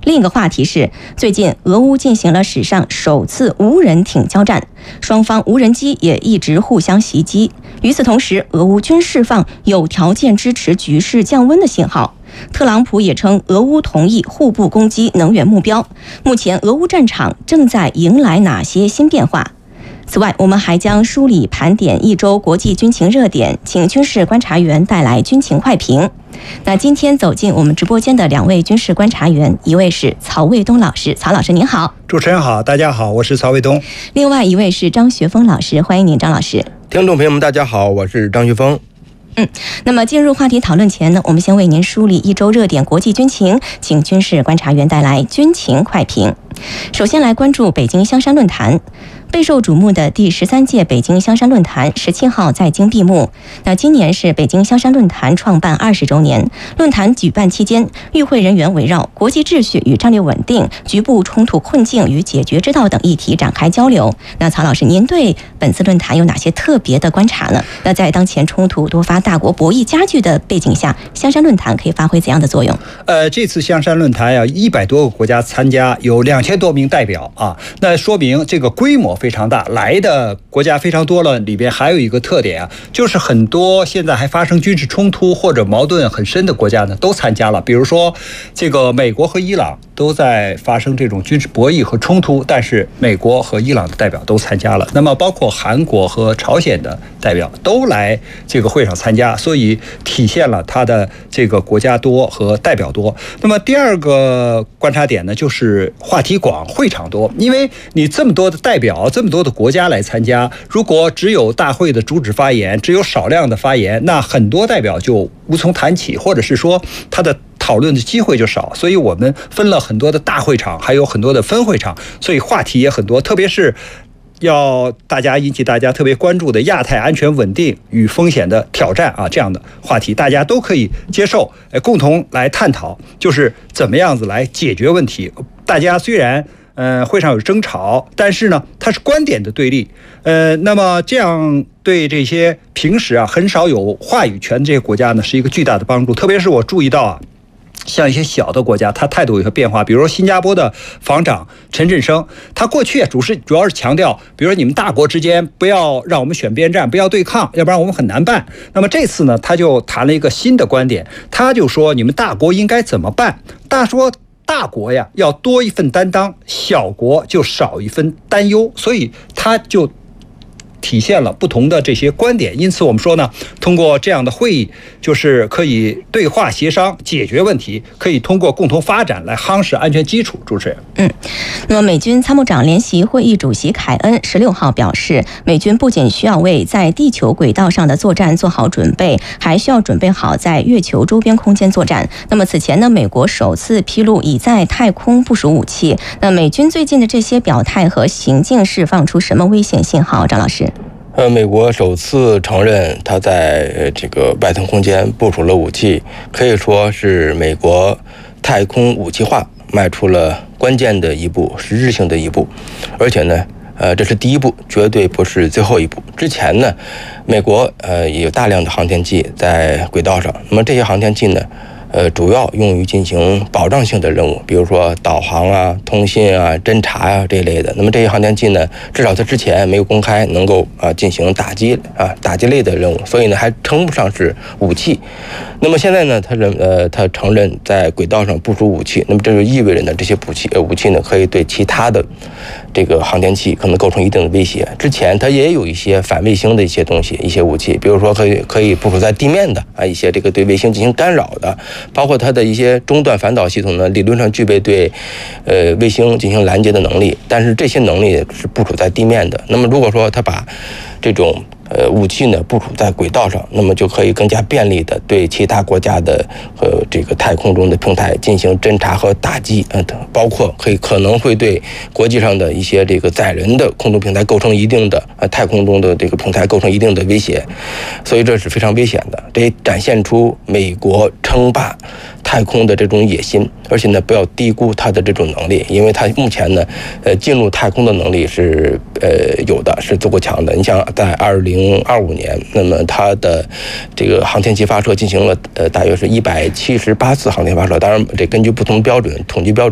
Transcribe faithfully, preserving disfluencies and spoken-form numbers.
另一个话题是，最近俄乌进行了史上首次无人艇交战，双方无人机也一直互相袭击。与此同时，俄乌均释放有条件支持局势降温的信号。特朗普也称，俄乌同意互不攻击能源目标。目前，俄乌战场正在迎来哪些新变化？此外，我们还将梳理盘点一周国际军情热点，请军事观察员带来军情快评。那今天走进我们直播间的两位军事观察员，一位是曹卫东老师，曹老师您好。 主持人好，大家好，我是曹卫东。 另外一位是张学峰老师，欢迎您，张老师。 听众朋友们大家好，我是张学峰。 嗯，那么进入话题讨论前呢，我们先为您梳理一周热点国际军情，请军事观察员带来军情快评。首先来关注北京香山论坛。备受瞩目的第十三届北京香山论坛十七号在京闭幕。那今年是北京香山论坛创办二十周年。论坛举办期间，与会人员围绕国际秩序与战略稳定、局部冲突困境与解决之道等议题展开交流。那曹老师，您对本次论坛有哪些特别的观察呢？那在当前冲突多发、大国博弈加剧的背景下，香山论坛可以发挥怎样的作用？ 呃，这次香山论坛呀，一百多个国家参加，有两千多名代表啊，那说明这个规模非常大，来的国家非常多了。里边还有一个特点啊，就是很多现在还发生军事冲突或者矛盾很深的国家呢，都参加了。比如说，这个美国和伊朗都在发生这种军事博弈和冲突，但是美国和伊朗的代表都参加了。那么，包括韩国和朝鲜的代表都来这个会上参加，所以体现了他的这个国家多和代表多。那么第二个观察点呢，就是话题广、会场多，因为你这么多的代表，这么多的国家来参加，如果只有大会的主旨发言，只有少量的发言，那很多代表就无从谈起，或者是说他的讨论的机会就少。所以我们分了很多的大会场，还有很多的分会场，所以话题也很多，特别是要大家引起大家特别关注的亚太安全稳定与风险的挑战啊，这样的话题大家都可以接受，呃，共同来探讨，就是怎么样子来解决问题。大家虽然呃，会上有争吵，但是呢，它是观点的对立。呃，那么这样对这些平时啊很少有话语权的这些国家呢，是一个巨大的帮助。特别是我注意到啊，像一些小的国家，它态度有些变化。比如说新加坡的防长陈振声，他过去主是主要是强调，比如说你们大国之间不要让我们选边站，不要对抗，要不然我们很难办。那么这次呢，他就谈了一个新的观点，他就说你们大国应该怎么办？大说。大国呀，要多一份担当，小国就少一份担忧，所以他就体现了不同的这些观点。因此我们说呢，通过这样的会议，就是可以对话协商解决问题，可以通过共同发展来夯实安全基础。主持人， 嗯，那么美军参谋长联席会议主席凯恩十六号表示，美军不仅需要为在地球轨道上的作战做好准备，还需要准备好在月球周边空间作战。那么此前呢，美国首次披露已在太空部署武器。那美军最近的这些表态和行径释放出什么危险信号？张老师。 呃，美国首次承认他在这个外太空间部署了武器，可以说是美国太空武器化迈出了关键的一步，实质性的一步。而且呢，呃，这是第一步，绝对不是最后一步。之前呢，美国呃也有大量的航天器在轨道上，那么这些航天器呢，呃，主要用于进行保障性的任务，比如说导航啊、通信啊、侦察啊这一类的。那么这些航天器呢，至少在之前没有公开能够啊进行打击啊打击类的任务，所以呢还称不上是武器。那么现在呢，他认呃他承认在轨道上部署武器，那么这就意味着呢，这些武器呃武器呢可以对其他的这个航天器可能构成一定的威胁。之前它也有一些反卫星的一些东西、一些武器，比如说可以可以部署在地面的啊一些这个对卫星进行干扰的。包括它的一些中段反导系统呢，理论上具备对，呃卫星进行拦截的能力，但是这些能力是部署在地面的。那么如果说它把这种呃武器呢部署在轨道上，那么就可以更加便利的对其他国家的呃这个太空中的平台进行侦察和打击，呃，包括可以可能会对国际上的一些这个载人的空中平台构成一定的呃太空中的这个平台构成一定的威胁，所以这是非常危险的。这也展现出美国称霸太空的这种野心，而且呢不要低估它的这种能力，因为它目前呢呃进入太空的能力是呃有的，是足够强的。你像在二零二五年，那么它的这个航天器发射进行了呃大约是一百七十八次航天发射，当然这根据不同标准统计标准